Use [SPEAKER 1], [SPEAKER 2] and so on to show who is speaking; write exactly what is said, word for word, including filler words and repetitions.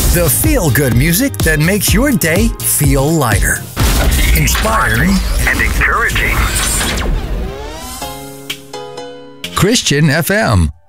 [SPEAKER 1] The feel-good music that makes your day feel lighter. Inspiring
[SPEAKER 2] and encouraging.
[SPEAKER 1] Christian F M.